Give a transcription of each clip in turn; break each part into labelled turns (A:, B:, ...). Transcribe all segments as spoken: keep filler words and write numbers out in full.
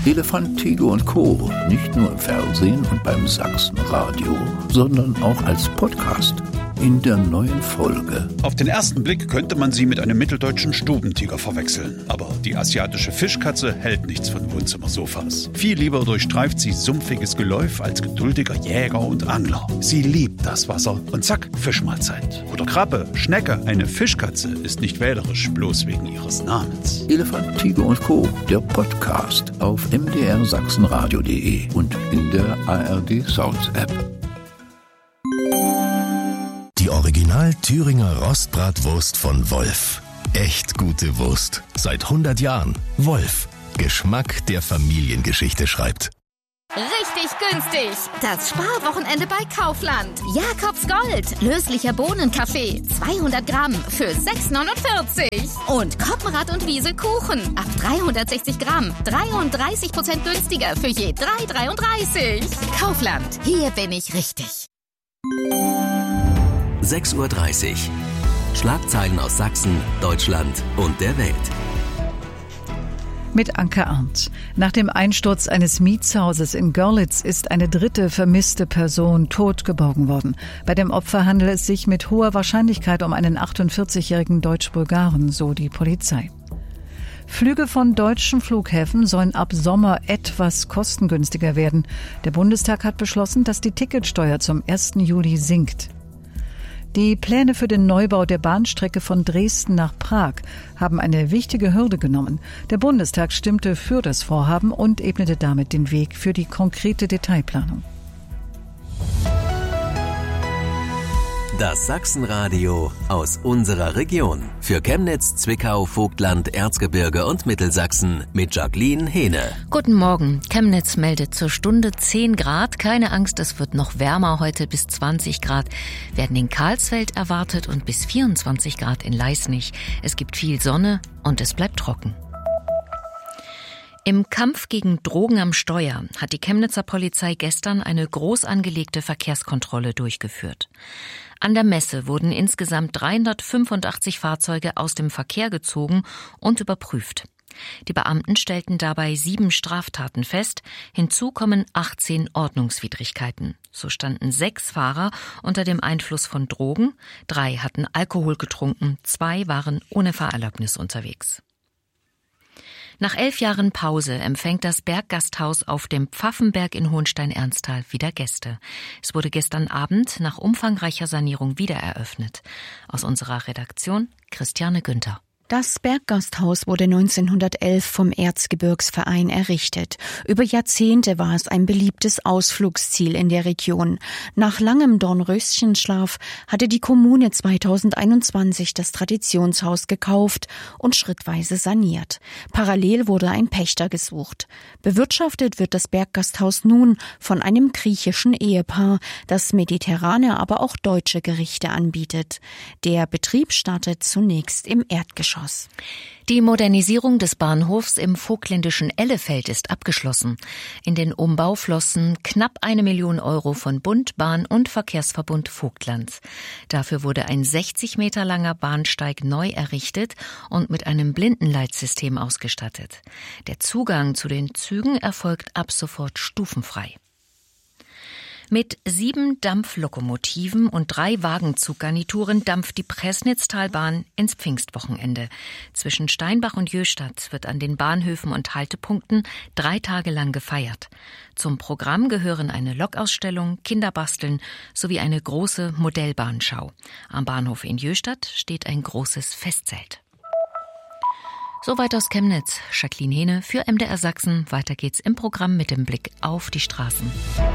A: Elefant, Tiger und Co. Nicht nur im Fernsehen und beim Sachsenradio, sondern auch als Podcast. In der neuen Folge.
B: Auf den ersten Blick könnte man sie mit einem mitteldeutschen Stubentiger verwechseln. Aber die asiatische Fischkatze hält nichts von Wohnzimmersofas. Viel lieber durchstreift sie sumpfiges Geläuf als geduldiger Jäger und Angler. Sie liebt das Wasser und zack, Fischmahlzeit. Oder Krabbe, Schnecke. Eine Fischkatze ist nicht wählerisch, bloß wegen ihres Namens.
A: Elefant, Tiger und Co. Der Podcast auf m d r sachsenradio punkt d e und in der A R D Sounds App.
C: Die Original Thüringer Rostbratwurst von Wolf. Echt gute Wurst. Seit hundert Jahren. Wolf. Geschmack, der Familiengeschichte schreibt.
D: Richtig günstig. Das Sparwochenende bei Kaufland. Jakobs Gold. Löslicher Bohnenkaffee. zweihundert Gramm für sechs neunundvierzig. Und Koppenrad und Wiesel Kuchen. Ab dreihundertsechzig Gramm. dreiunddreißig Prozent günstiger für je drei dreiunddreißig. Kaufland. Hier bin ich richtig.
E: sechs Uhr dreißig. Schlagzeilen aus Sachsen, Deutschland und der Welt.
F: Mit Anke Arndt. Nach dem Einsturz eines Mietshauses in Görlitz ist eine dritte vermisste Person tot geborgen worden. Bei dem Opfer handelt es sich mit hoher Wahrscheinlichkeit um einen achtundvierzigjährigen Deutsch-Bulgaren, so die Polizei. Flüge von deutschen Flughäfen sollen ab Sommer etwas kostengünstiger werden. Der Bundestag hat beschlossen, dass die Ticketsteuer zum ersten Juli sinkt. Die Pläne für den Neubau der Bahnstrecke von Dresden nach Prag haben eine wichtige Hürde genommen. Der Bundestag stimmte für das Vorhaben und ebnete damit den Weg für die konkrete Detailplanung.
E: Das Sachsenradio aus unserer Region. Für Chemnitz, Zwickau, Vogtland, Erzgebirge und Mittelsachsen mit Jacqueline Hehne.
G: Guten Morgen. Chemnitz meldet zur Stunde zehn Grad. Keine Angst, es wird noch wärmer. Heute bis zwanzig Grad werden in Karlsfeld erwartet und bis vierundzwanzig Grad in Leisnig. Es gibt viel Sonne und es bleibt trocken. Im Kampf gegen Drogen am Steuer hat die Chemnitzer Polizei gestern eine groß angelegte Verkehrskontrolle durchgeführt. An der Messe wurden insgesamt dreihundertfünfundachtzig Fahrzeuge aus dem Verkehr gezogen und überprüft. Die Beamten stellten dabei sieben Straftaten fest, hinzu kommen achtzehn Ordnungswidrigkeiten. So standen sechs Fahrer unter dem Einfluss von Drogen, drei hatten Alkohol getrunken, zwei waren ohne Fahrerlaubnis unterwegs. Nach elf Jahren Pause empfängt das Berggasthaus auf dem Pfaffenberg in Hohenstein-Ernsthal wieder Gäste. Es wurde gestern Abend nach umfangreicher Sanierung wieder eröffnet. Aus unserer Redaktion Christiane Günther.
H: Das Berggasthaus wurde neunzehnhundertelf vom Erzgebirgsverein errichtet. Über Jahrzehnte war es ein beliebtes Ausflugsziel in der Region. Nach langem Dornröschenschlaf hatte die Kommune zweitausendeinundzwanzig das Traditionshaus gekauft und schrittweise saniert. Parallel wurde ein Pächter gesucht. Bewirtschaftet wird das Berggasthaus nun von einem griechischen Ehepaar, das mediterrane, aber auch deutsche Gerichte anbietet. Der Betrieb startet zunächst im Erdgeschoss.
G: Die Modernisierung des Bahnhofs im vogtländischen Ellefeld ist abgeschlossen. In den Umbau flossen knapp eine Million Euro von Bund, Bahn und Verkehrsverbund Vogtland. Dafür wurde ein sechzig Meter langer Bahnsteig neu errichtet und mit einem Blindenleitsystem ausgestattet. Der Zugang zu den Zügen erfolgt ab sofort stufenfrei. Mit sieben Dampflokomotiven und drei Wagenzuggarnituren dampft die Pressnitztalbahn ins Pfingstwochenende. Zwischen Steinbach und Jöstadt wird an den Bahnhöfen und Haltepunkten drei Tage lang gefeiert. Zum Programm gehören eine Lokausstellung, Kinderbasteln sowie eine große Modellbahnschau. Am Bahnhof in Jöstadt steht ein großes Festzelt. Soweit aus Chemnitz. Jacqueline Hehne für M D R Sachsen. Weiter geht's im Programm mit dem Blick auf die Straßen.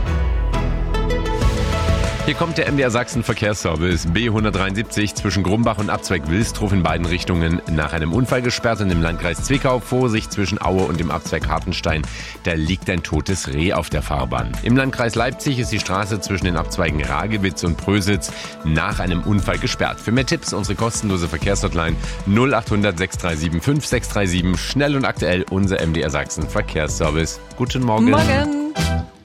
I: Hier kommt der M D R Sachsen Verkehrsservice B hundertdreiundsiebzig zwischen Grumbach und Abzweig Wilstrow in beiden Richtungen nach einem Unfall gesperrt und im Landkreis Zwickau. Vorsicht zwischen Aue und dem Abzweig Hartenstein. Da liegt ein totes Reh auf der Fahrbahn. Im Landkreis Leipzig ist die Straße zwischen den Abzweigen Ragewitz und Prösitz nach einem Unfall gesperrt. Für mehr Tipps unsere kostenlose Verkehrshotline null achthundert sechs drei sieben fünf sechs drei sieben. Schnell und aktuell unser M D R Sachsen Verkehrsservice. Guten Morgen.
F: Morgen.